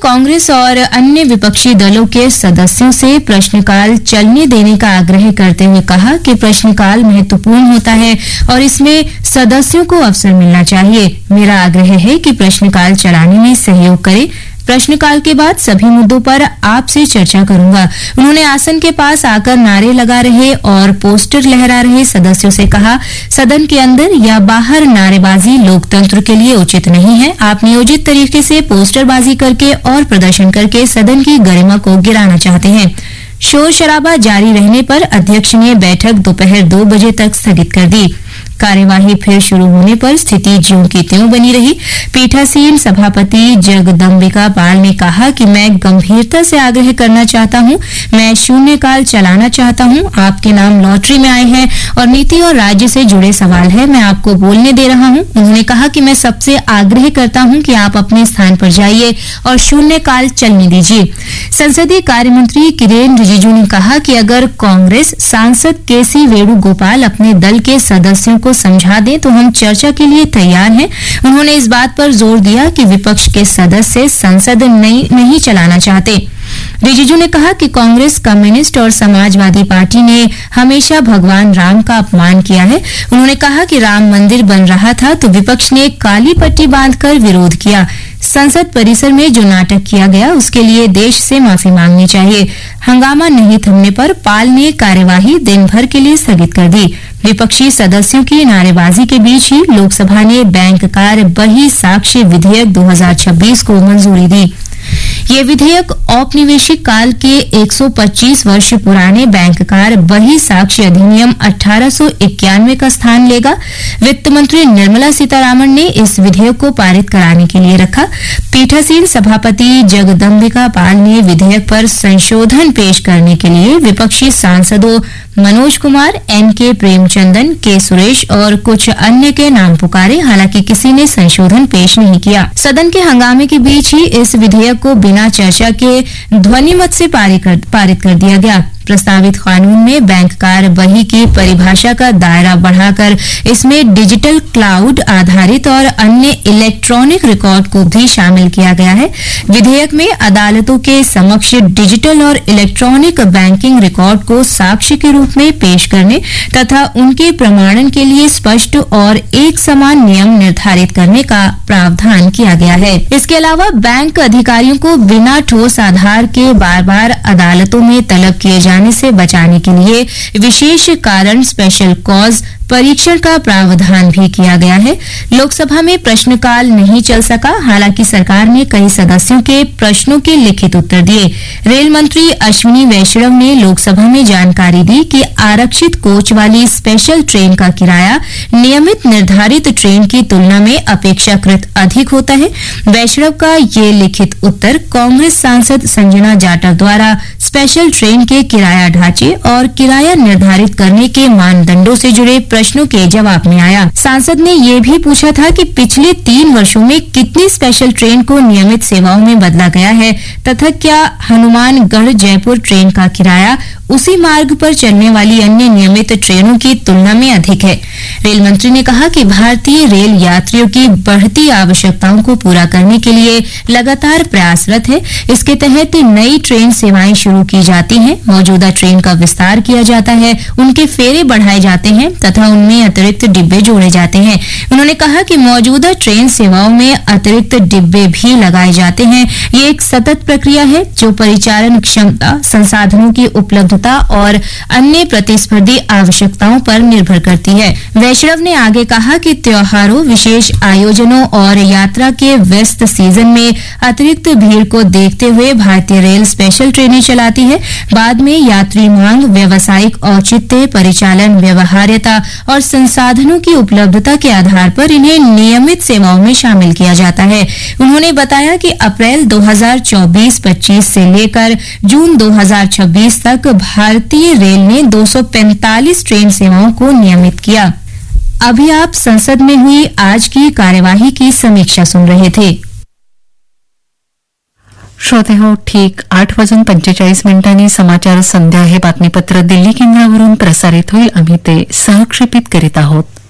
कांग्रेस और अन्य विपक्षी दलों के सदस्यों से प्रश्नकाल चलने देने का आग्रह करते हुए कहा कि प्रश्नकाल महत्वपूर्ण होता है और इसमें सदस्यों को अवसर मिलना चाहिए। मेरा आग्रह है कि प्रश्नकाल चलाने में सहयोग करें। प्रश्नकाल के बाद सभी मुद्दों पर आपसे चर्चा करूंगा। उन्होंने आसन के पास आकर नारे लगा रहे और पोस्टर लहरा रहे सदस्यों से कहा, सदन के अंदर या बाहर नारेबाजी लोकतंत्र के लिए उचित नहीं है। आप नियोजित तरीके से पोस्टरबाजी करके और प्रदर्शन करके सदन की गरिमा को गिराना चाहते हैं। शोर शराबा जारी रहने पर अध्यक्ष ने बैठक दोपहर 2 बजे तक स्थगित कर दी। कार्यवाही फिर शुरू होने पर स्थिति ज्यों की त्यों बनी रही। पीठासीन सभापति जगदम्बिका पाल ने कहा कि मैं गंभीरता से आग्रह करना चाहता हूं। मैं शून्यकाल चलाना चाहता हूं। आपके नाम लॉटरी में आए हैं और नीति और राज्य से जुड़े सवाल है। मैं आपको बोलने दे रहा हूं। उन्होंने कहा कि मैं सबसे आग्रह करता हूं कि आप अपने स्थान पर जाइए और शून्यकाल चलने दीजिए। संसदीय कार्य मंत्री किरेन रिजिजू ने कहा कि अगर कांग्रेस सांसद केसी वेणुगोपाल अपने दल के सदस्यों को समझा दें तो हम चर्चा के लिए तैयार हैं। उन्होंने इस बात पर जोर दिया कि विपक्ष के सदस्य संसद नहीं चलाना चाहते। रिजिजू ने कहा कि कांग्रेस, कम्युनिस्ट और समाजवादी पार्टी ने हमेशा भगवान राम का अपमान किया है। उन्होंने कहा कि राम मंदिर बन रहा था तो विपक्ष ने काली पट्टी बांधकर विरोध किया। संसद परिसर में जो नाटक किया गया उसके लिए देश से माफी मांगनी चाहिए। हंगामा नहीं थमने पर पाल ने कार्यवाही दिन भर के लिए स्थगित कर दी। विपक्षी सदस्यों की नारेबाजी के बीच ही लोकसभा ने बैंककार बही साक्ष्य विधेयक 2026 को मंजूरी दी। ये विधेयक औपनिवेशिक काल के 125 वर्ष पुराने बैंककार बही साक्ष्य अधिनियम 1891 का स्थान लेगा। वित्त मंत्री निर्मला सीतारामन ने इस विधेयक को पारित कराने के लिए रखा। पीठासीन सभापति जगदम्बिका पाल ने विधेयक पर संशोधन पेश करने के लिए विपक्षी सांसदों मनोज कुमार, एनके प्रेमचंदन, के सुरेश और कुछ अन्य के नाम पुकारे। हालांकि किसी ने संशोधन पेश नहीं किया। सदन के हंगामे के बीच ही इस विधेयक को बिना चर्चा के ध्वनिमत से पारित कर दिया गया। प्रस्तावित कानून में बैंककार बही की परिभाषा का दायरा बढ़ाकर इसमें डिजिटल क्लाउड आधारित और अन्य इलेक्ट्रॉनिक रिकॉर्ड को भी शामिल किया गया है। विधेयक में अदालतों के समक्ष डिजिटल और इलेक्ट्रॉनिक बैंकिंग रिकॉर्ड को साक्ष्य के रूप में पेश करने तथा उनके प्रमाणन के लिए स्पष्ट और एक समान नियम निर्धारित करने का प्रावधान किया गया है। इसके अलावा बैंक अधिकारियों को बिना ठोस आधार के बार बार अदालतों में तलब किए जाने से बचाने के लिए विशेष कारण स्पेशल कॉज परीक्षण का प्रावधान भी किया गया है। लोकसभा में प्रश्नकाल नहीं चल सका। हालांकि सरकार ने कई सदस्यों के प्रश्नों के लिखित उत्तर दिए। रेल मंत्री अश्विनी वैष्णव ने लोकसभा में जानकारी दी कि आरक्षित कोच वाली स्पेशल ट्रेन का किराया नियमित निर्धारित ट्रेन की तुलना में अपेक्षाकृत अधिक होता है। वैष्णव का ये लिखित उत्तर कांग्रेस सांसद संजना जाटव द्वारा स्पेशल ट्रेन के किराया ढांचे और किराया निर्धारित करने के मानदंडों से जुड़े प्रश्नों के जवाब में आया। सांसद ने ये भी पूछा था कि पिछले 3 वर्षों में कितनी स्पेशल ट्रेन को नियमित सेवाओं में बदला गया है तथा क्या हनुमानगढ़ जयपुर ट्रेन का किराया उसी मार्ग पर चलने वाली अन्य नियमित ट्रेनों की तुलना में अधिक है। रेल मंत्री ने कहा कि भारतीय रेल यात्रियों की बढ़ती आवश्यकताओं को पूरा करने के लिए लगातार प्रयासरत है। इसके तहत नई ट्रेन सेवाएं शुरू की जाती हैं, मौजूदा ट्रेन का विस्तार किया जाता है, उनके फेरे बढ़ाए जाते हैं तथा उनमें अतिरिक्त डिब्बे जोड़े जाते हैं। उन्होंने कहा कि मौजूदा ट्रेन सेवाओं में अतिरिक्त डिब्बे भी लगाए जाते हैं। ये एक सतत प्रक्रिया है जो परिचालन क्षमता, संसाधनों की उपलब्धता और अन्य प्रतिस्पर्धी आवश्यकताओं पर निर्भर करती है। वैष्णव ने आगे कहा कि त्योहारों, विशेष आयोजनों और यात्रा के व्यस्त सीजन में अतिरिक्त भीड़ को देखते हुए भारतीय रेल स्पेशल ट्रेनें चलाती है। बाद में यात्री मांग, व्यावसायिक औचित्य, परिचालन व्यवहार्यता और संसाधनों की उपलब्धता के आधार पर इन्हें नियमित सेवाओं में शामिल किया जाता है। उन्होंने बताया कि अप्रैल 2024-25 से लेकर जून 2026 तक भारतीय रेल ने 245 ट्रेन सेवाओं को नियमित किया। अभी आप संसद में हुई आज की कार्यवाही की समीक्षा सुन रहे थे। श्रोते हो, ठीक 8:45 समाचार संध्या हे बातमीपत्र दिल्ली केंद्रावरून प्रसारित होईल. आम्ही ते सहक्षेपित करीत आहोत.